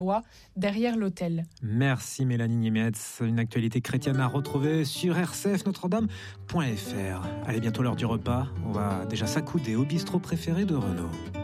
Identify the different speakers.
Speaker 1: derrière l'hôtel.
Speaker 2: Merci Mélanie Niemetz. Une actualité chrétienne à retrouver sur rcfnotredame.fr. Allez, bientôt l'heure du repas. On va déjà s'accouder au bistrot préféré de Renaud.